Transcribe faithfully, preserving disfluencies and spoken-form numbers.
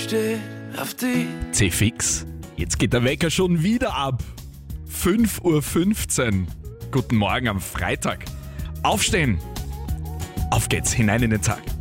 steh auf die. C-Fix. Jetzt geht der Wecker schon wieder ab. fünf Uhr fünfzehn. Guten Morgen am Freitag. Aufstehen. Auf geht's, hinein in den Tag.